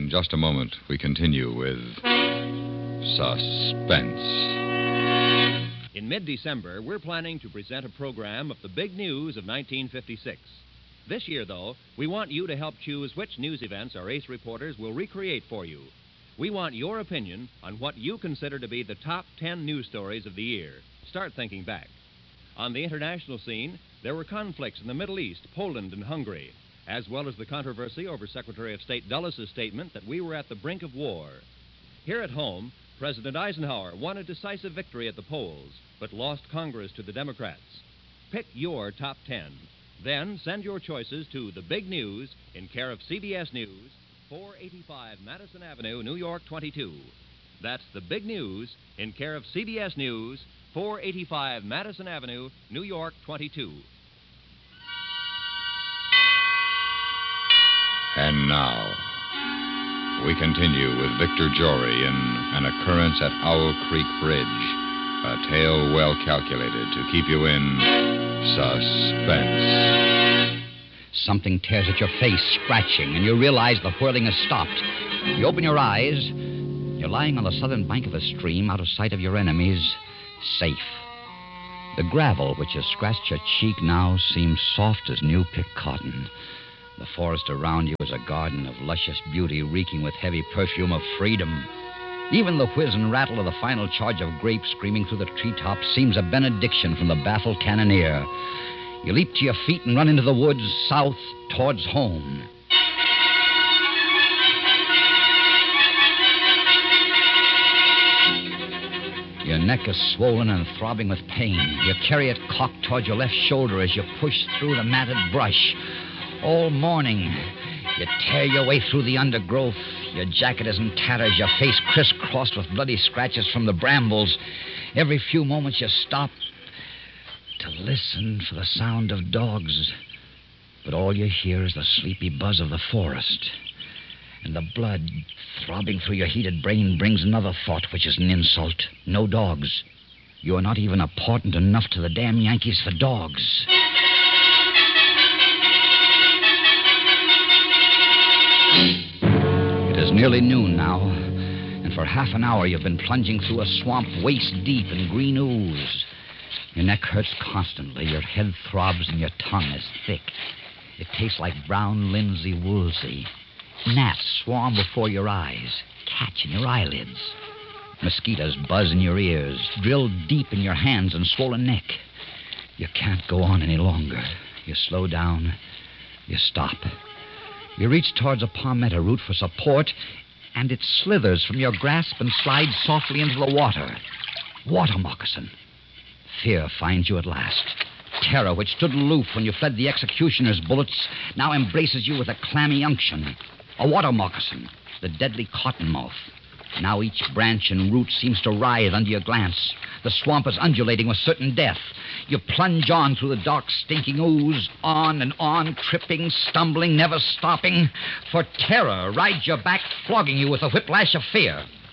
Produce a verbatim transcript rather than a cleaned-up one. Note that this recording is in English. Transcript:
In just a moment, we continue with Suspense. In mid-December, we're planning to present a program of the big news of nineteen fifty-six. This year, though, we want you to help choose which news events our ace reporters will recreate for you. We want your opinion on what you consider to be the top ten news stories of the year. Start thinking back. On the international scene, there were conflicts in the Middle East, Poland, and Hungary, as well as the controversy over Secretary of State Dulles' statement that we were at the brink of war. Here at home, President Eisenhower won a decisive victory at the polls, but lost Congress to the Democrats. Pick your top ten. Then send your choices to The Big News in care of C B S News, four eighty-five Madison Avenue, New York twenty-two. That's The Big News in care of C B S News, four eighty-five Madison Avenue, New York twenty-two. And now, we continue with Victor Jory in An Occurrence at Owl Creek Bridge, a tale well calculated to keep you in suspense. Something tears at your face, scratching, and you realize the whirling has stopped. You open your eyes. You're lying on the southern bank of a stream, out of sight of your enemies, safe. The gravel which has scratched your cheek now seems soft as new-picked cotton. The forest around you is a garden of luscious beauty, reeking with heavy perfume of freedom. Even the whiz and rattle of the final charge of grapes screaming through the treetops seems a benediction from the baffled cannoneer. You leap to your feet and run into the woods south towards home. Your neck is swollen and throbbing with pain. You carry it cocked toward your left shoulder as you push through the matted brush. All morning, you tear your way through the undergrowth. Your jacket is in tatters, your face crisscrossed with bloody scratches from the brambles. Every few moments you stop to listen for the sound of dogs. But all you hear is the sleepy buzz of the forest. And the blood throbbing through your heated brain brings another thought, which is an insult. No dogs. You are not even important enough to the damn Yankees for dogs. It is nearly noon now, and for half an hour you've been plunging through a swamp waist deep in green ooze. Your neck hurts constantly, your head throbs, and your tongue is thick. It tastes like brown linsey woolsey. Gnats swarm before your eyes, catch in your eyelids. Mosquitoes buzz in your ears, drill deep in your hands and swollen neck. You can't go on any longer. You slow down. You stop. You reach towards a palmetto root for support, and it slithers from your grasp and slides softly into the water. Water moccasin. Fear finds you at last. Terror, which stood aloof when you fled the executioner's bullets, now embraces you with a clammy unction. A water moccasin, the deadly cottonmouth. Now each branch and root seems to writhe under your glance. The swamp is undulating with certain death. You plunge on through the dark, stinking ooze, on and on, tripping, stumbling, never stopping. For terror rides your back, flogging you with a whiplash of fear.